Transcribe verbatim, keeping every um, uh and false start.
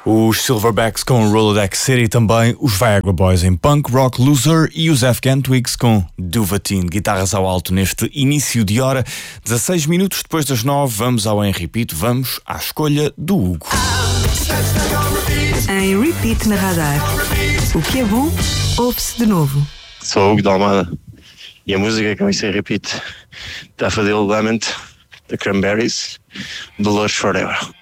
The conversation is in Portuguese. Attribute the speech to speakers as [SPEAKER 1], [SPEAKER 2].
[SPEAKER 1] Os Silverbacks com Rolodex City, também os Viagra Boys em Punk Rock Loser e os Afghan Twigs com Duvatin. Guitarras ao alto neste início de hora. dezasseis minutos depois das nove, vamos ao Em Repeat, vamos à escolha do Hugo.
[SPEAKER 2] Em Repeat na Radar. O que é bom, ouve-se de novo.
[SPEAKER 3] Sou o Hugo de Almada e a música que eu em Repeat, Daffodil Lament, The Cranberries, Dolores Forever.